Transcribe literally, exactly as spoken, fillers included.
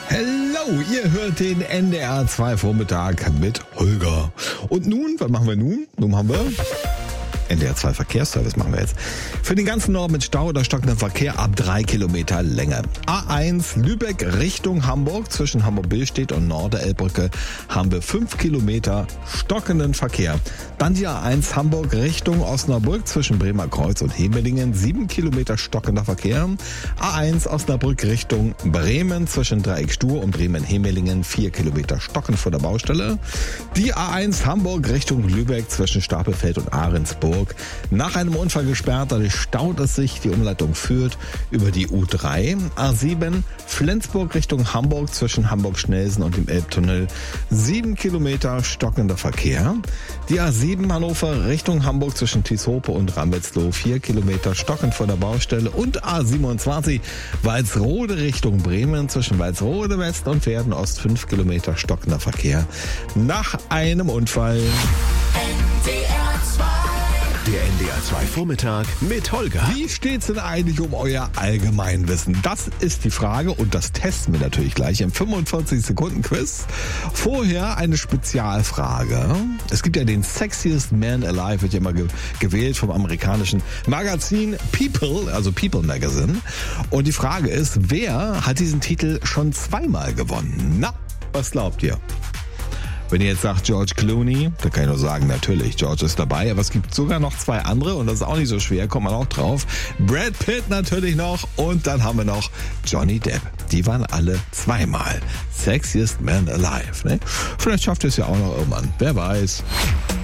Hello, ihr hört den N D R zwei Vormittag mit Holger. Und nun, was machen wir nun? Nun haben wir N D R zwei Verkehrsservice machen wir jetzt. Für den ganzen Norden mit Stau oder stockendem Verkehr ab drei Kilometer Länge. A eins Lübeck Richtung Hamburg zwischen Hamburg-Billstedt und Norderelbbrücke haben wir fünf Kilometer stockenden Verkehr. Dann die A eins Hamburg Richtung Osnabrück zwischen Bremer Kreuz und Hemelingen sieben Kilometer stockender Verkehr. A eins Osnabrück Richtung Bremen zwischen Dreieck Stur und Bremen-Hemelingen vier Kilometer stockend vor der Baustelle. Die A eins Hamburg Richtung Lübeck zwischen Stapelfeld und Ahrensburg. Nach einem Unfall gesperrt, dadurch staut es sich, die Umleitung führt über die U drei. A sieben Flensburg Richtung Hamburg zwischen Hamburg-Schnelsen und dem Elbtunnel sieben Kilometer stockender Verkehr. Die A sieben Hannover Richtung Hamburg zwischen Tieshope und Ramelsloh vier Kilometer stockend vor der Baustelle. Und A siebenundzwanzig Walsrode Richtung Bremen zwischen Walsrode West und Werden Ost fünf Kilometer stockender Verkehr. Nach einem Unfall. Der N D R zwei Vormittag mit Holger. Wie steht's denn eigentlich um euer Allgemeinwissen? Das ist die Frage und das testen wir natürlich gleich im fünfundvierzig Sekunden Quiz. Vorher eine Spezialfrage. Es gibt ja den Sexiest Man Alive, wird ja immer ge- gewählt vom amerikanischen Magazin People, also People Magazine. Und die Frage ist, wer hat diesen Titel schon zweimal gewonnen? Na, was glaubt ihr? Wenn ihr jetzt sagt George Clooney, dann kann ich nur sagen, natürlich, George ist dabei, aber es gibt sogar noch zwei andere und das ist auch nicht so schwer, kommt man auch drauf. Brad Pitt natürlich noch und dann haben wir noch Johnny Depp. Die waren alle zweimal Sexiest Man Alive. Ne? Vielleicht schafft ihr es ja auch noch irgendwann, wer weiß.